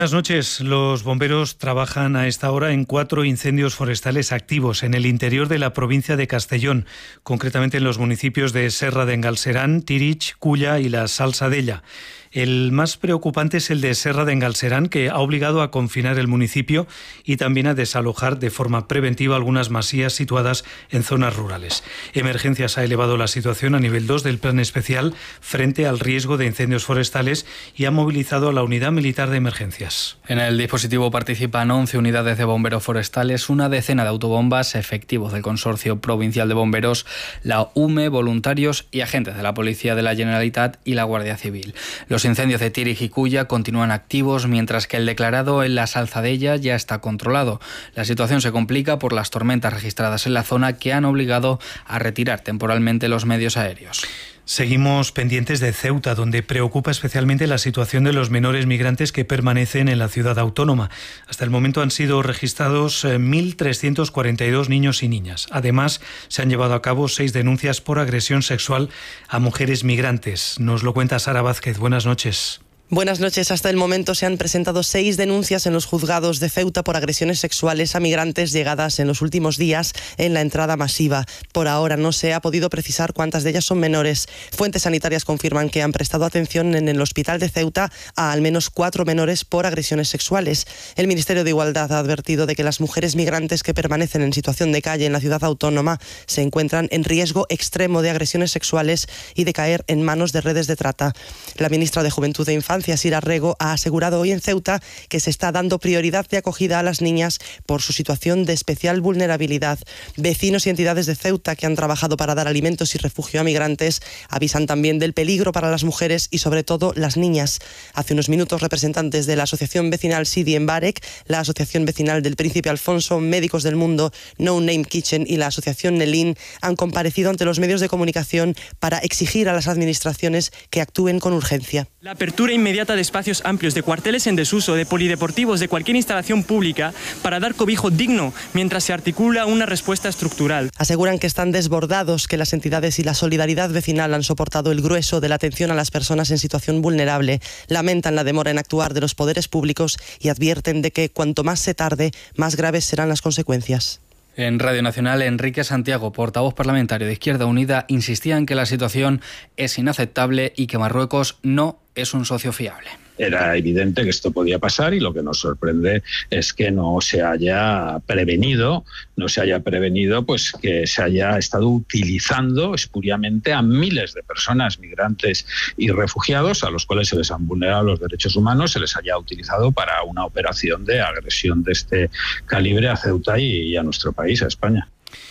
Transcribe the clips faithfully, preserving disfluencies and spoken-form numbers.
Buenas noches. Los bomberos trabajan a esta hora en cuatro incendios forestales activos en el interior de la provincia de Castellón, concretamente en los municipios de Serra de Engalserán, Tirich, Culla y la Salsadella. El más preocupante es el de Serra de Engalserán, que ha obligado a confinar el municipio y también a desalojar de forma preventiva algunas masías situadas en zonas rurales. Emergencias ha elevado la situación a nivel dos del plan especial frente al riesgo de incendios forestales y ha movilizado a la unidad militar de emergencias. En el dispositivo participan once unidades de bomberos forestales, una decena de autobombas, efectivos del Consorcio Provincial de Bomberos, la U M E, voluntarios y agentes de la Policía de la Generalitat y la Guardia Civil. Los incendios de Tirich y Culla continúan activos, mientras que el declarado en la Salzadella ya está controlado. La situación se complica por las tormentas registradas en la zona, que han obligado a retirar temporalmente los medios aéreos. Seguimos pendientes de Ceuta, donde preocupa especialmente la situación de los menores migrantes que permanecen en la ciudad autónoma. Hasta el momento han sido registrados mil trescientos cuarenta y dos niños y niñas. Además, se han llevado a cabo seis denuncias por agresión sexual a mujeres migrantes. Nos lo cuenta Sara Vázquez. Buenas noches. Buenas noches. Hasta el momento se han presentado seis denuncias en los juzgados de Ceuta por agresiones sexuales a migrantes llegadas en los últimos días en la entrada masiva. Por ahora no se ha podido precisar cuántas de ellas son menores. Fuentes sanitarias confirman que han prestado atención en el hospital de Ceuta a al menos cuatro menores por agresiones sexuales. El Ministerio de Igualdad ha advertido de que las mujeres migrantes que permanecen en situación de calle en la ciudad autónoma se encuentran en riesgo extremo de agresiones sexuales y de caer en manos de redes de trata. La ministra de Juventud e Infancia, Sira Rego, ha asegurado hoy en Ceuta que se está dando prioridad de acogida a las niñas por su situación de especial vulnerabilidad. Vecinos y entidades de Ceuta que han trabajado para dar alimentos y refugio a migrantes avisan también del peligro para las mujeres y sobre todo las niñas. Hace unos minutos, representantes de la Asociación Vecinal Sidi Mbarek, la Asociación Vecinal del Príncipe Alfonso, Médicos del Mundo, No Name Kitchen y la Asociación Nelín han comparecido ante los medios de comunicación para exigir a las administraciones que actúen con urgencia. La apertura inmediata de espacios amplios, de cuarteles en desuso, de polideportivos, de cualquier instalación pública para dar cobijo digno mientras se articula una respuesta estructural. Aseguran que están desbordados, que las entidades y la solidaridad vecinal han soportado el grueso de la atención a las personas en situación vulnerable. Lamentan la demora en actuar de los poderes públicos y advierten de que cuanto más se tarde, más graves serán las consecuencias. En Radio Nacional, Enrique Santiago, portavoz parlamentario de Izquierda Unida, insistía en que la situación es inaceptable y que Marruecos no es un socio fiable. Era evidente que esto podía pasar y lo que nos sorprende es que no se haya prevenido, no se haya prevenido pues que se haya estado utilizando espuriamente a miles de personas, migrantes y refugiados, a los cuales se les han vulnerado los derechos humanos, se les haya utilizado para una operación de agresión de este calibre a Ceuta y a nuestro país, a España.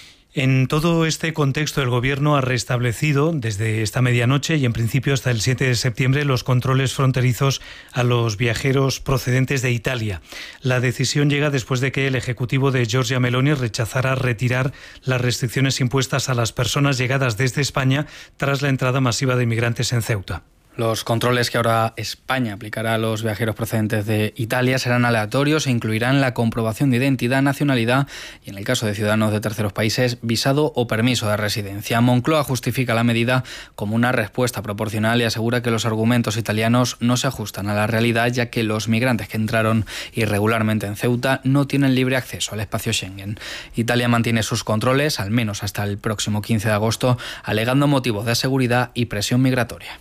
En todo este contexto, el Gobierno ha restablecido desde esta medianoche y en principio hasta el siete de septiembre los controles fronterizos a los viajeros procedentes de Italia. La decisión llega después de que el Ejecutivo de Giorgia Meloni rechazara retirar las restricciones impuestas a las personas llegadas desde España tras la entrada masiva de inmigrantes en Ceuta. Los controles que ahora España aplicará a los viajeros procedentes de Italia serán aleatorios e incluirán la comprobación de identidad, nacionalidad y, en el caso de ciudadanos de terceros países, visado o permiso de residencia. Moncloa justifica la medida como una respuesta proporcional y asegura que los argumentos italianos no se ajustan a la realidad, ya que los migrantes que entraron irregularmente en Ceuta no tienen libre acceso al espacio Schengen. Italia mantiene sus controles, al menos hasta el próximo quince de agosto, alegando motivos de seguridad y presión migratoria.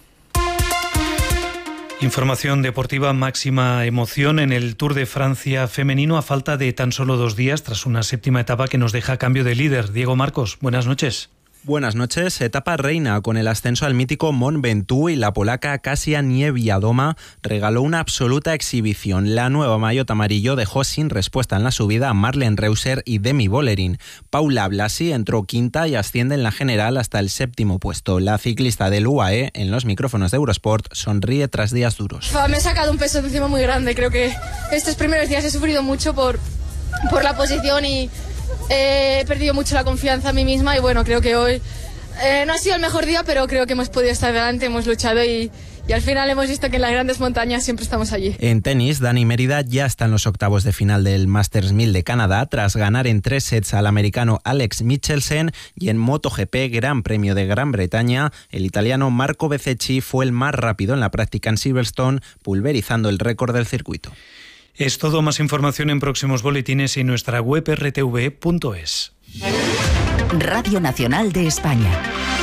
Información deportiva, máxima emoción en el Tour de Francia femenino a falta de tan solo dos días tras una séptima etapa que nos deja cambio de líder. Diego Marcos, buenas noches. Buenas noches. Etapa reina con el ascenso al mítico Mont Ventoux y la polaca Kasia Niewiadoma regaló una absoluta exhibición. La nueva maillot amarillo dejó sin respuesta en la subida a Marlen Reusser y Demi Vollering. Paula Blasi entró quinta y asciende en la general hasta el séptimo puesto. La ciclista del U A E, en los micrófonos de Eurosport, sonríe tras días duros. Me he sacado un peso de encima muy grande. Creo que estos primeros días he sufrido mucho por, por la posición y he perdido mucho la confianza en mí misma y bueno, creo que hoy eh, no ha sido el mejor día, pero creo que hemos podido estar delante, hemos luchado y, y al final hemos visto que en las grandes montañas siempre estamos allí. En tenis, Dani Mérida ya está en los octavos de final del Masters mil de Canadá tras ganar en tres sets al americano Alex Michelsen, y en MotoGP, Gran Premio de Gran Bretaña, el italiano Marco Bezzecchi fue el más rápido en la práctica en Silverstone, pulverizando el récord del circuito. Es todo, más información en próximos boletines y nuestra web r t v punto es. Radio Nacional de España.